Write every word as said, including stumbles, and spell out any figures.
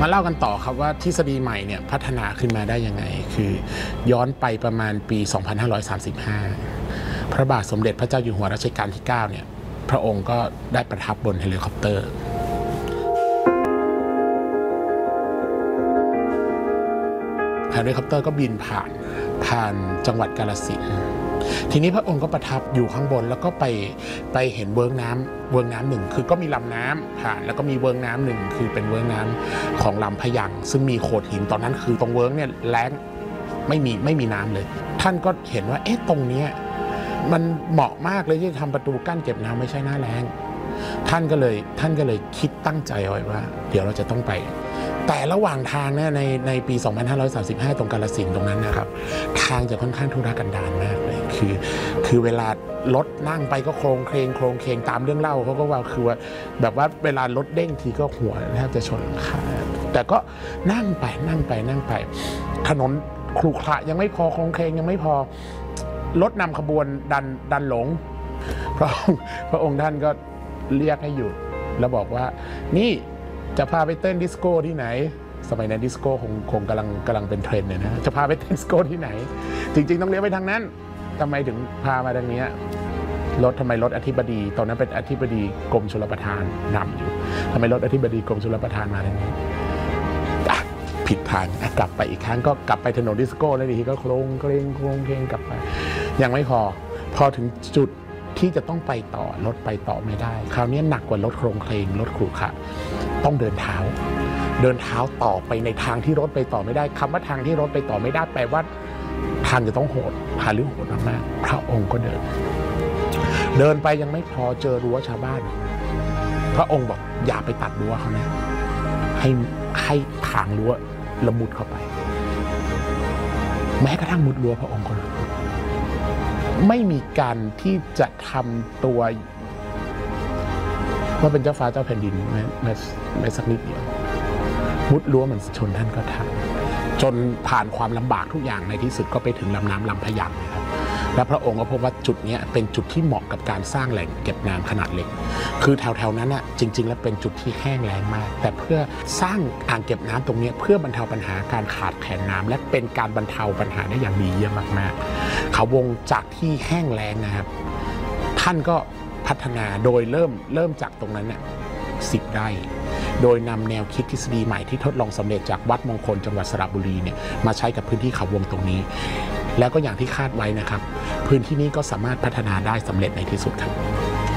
มาเล่ากันต่อครับว่าทฤษฎีใหม่เนี่ยพัฒนาขึ้นมาได้ยังไงคือย้อนไปประมาณปี สองพันห้าร้อยสามสิบห้า พระบาทสมเด็จพระเจ้าอยู่หัวรัชกาลที่ เก้า เนี่ยพระองค์ก็ได้ประทับบนเฮลิคอปเตอร์เฮลิคอปเตอร์ก็บินผ่านผ่านจังหวัดกาฬสินธุ์ทีนี้พระองค์ก็ประทับอยู่ข้างบนแล้วก็ไปไปเห็นเวิ้งน้ำเวิ้งน้ำหนึ่งคือก็มีลำน้ำผ่านแล้วก็มีเวิ้งน้ำหนึ่งคือเป็นเวิ้งน้ำของลำพะยังซึ่งมีโขดหินตอนนั้นคือตรงเวิ้งเนี่ยแล้งไม่มีไม่มีน้ำเลยท่านก็เห็นว่าเอ๊ะตรงเนี้ยมันเหมาะมากเลยที่จะทำประตูกั้นเก็บน้ำไม่ใช่หน้าแล้งท่านก็เลยท่านก็เลยคิดตั้งใจไว้ว่าเดี๋ยวเราจะต้องไปแต่ระหว่างทางเนี่ยในในปี สองพันห้าร้อยสามสิบห้า ตรงกาฬสินธุ์ตรงนั้นนะครับทางจะค่อนข้างทุรกันดารมากเลยคือคือเวลารถนั่งไปก็โครงเครงโครงเครงตามเรื่องเล่าเขาก็ว่าคือว่าแบบว่าเวลารถเด้งทีก็หัวแทบจะชนหลังคาแต่ก็นั่งไปนั่งไปนั่งไปถนนขรุขระยังไม่พอโครงเครงยังไม่พอรถนำขบวนดันดันหลงพระองค์พระองค์ท่านก็เรียกให้หยุดแล้วบอกว่านี่จะพาไปเต้นดิสโก้ที่ไหนสมัยนั้นดิสโก้คงคงกำลังกำลังเป็นเทรนด์เนี่ยนะจะพาไปเต้นดิสโก้ที่ไหนจริงๆต้องเลี้ยวไปทางนั้นทำไมถึงพามาทางนี้รถทำไมรถอธิบดีตอนนั้นเป็นอธิบดีกรมชลประทานนำอยู่ทำไมรถอธิบดีกรมชลประทานมาทางนี้ผิดทางกลับไปอีกครั้งก็กลับไปถนนดิสโก้แล้วทีก็โครงเครงโครงเครงกลับไปยังไม่พอพอถึงจุดที่จะต้องไปต่อรถไปต่อไม่ได้คราวนี้หนักกว่ารถโครงเครงรถขรุขระต้องเดินเท้าเดินเท้าต่อไปในทางที่รถไปต่อไม่ได้คำว่าทางที่รถไปต่อไม่ได้แปลว่าทางจะต้องโหดหาเรื่องโหดมากๆพระองค์ก็เดินเดินไปยังไม่พอเจอรั้วชาวบ้านพระองค์บอกอย่าไปตัดรั้วเขานะให้ให้ทางรั้วละมุดเข้าไปแม้กระทั่งมุดรั้วพระองค์ก็ไม่มีการที่จะทำตัวว่าเป็นเจ้าฟ้าเจ้าแผ่นดินแม้แม้แม้สักนิดเดียวมุดรั้วมันชนท่านก็ทำจนผ่านความลำบากทุกอย่างในที่สุดก็ไปถึงลำน้ำลำพะยังนะครับและพระองค์ก็พบว่าจุดนี้เป็นจุดที่เหมาะกับการสร้างแหล่งเก็บน้ำขนาดเล็กคือแถวๆนั้นน่ะจริงๆแล้วเป็นจุดที่แห้งแล้งมากแต่เพื่อสร้างอ่างเก็บน้ำตรงนี้เพื่อบรรเทาปัญหาการขาดแคลนน้ำและเป็นการบรรเทาปัญหาได้อย่างดีเยี่ยมมากๆเขาวงจากที่แห้งแล้งนะครับท่านก็พัฒนาโดยเริ่มเริ่มจากตรงนั้นเนี่ยสิบไร่โดยนำแนวคิดทฤษฎีใหม่ที่ทดลองสำเร็จจากวัดมงคลจังหวัดสระบุรีเนี่ยมาใช้กับพื้นที่เขาวงตรงนี้แล้วก็อย่างที่คาดไว้นะครับพื้นที่นี้ก็สามารถพัฒนาได้สำเร็จในที่สุดครับ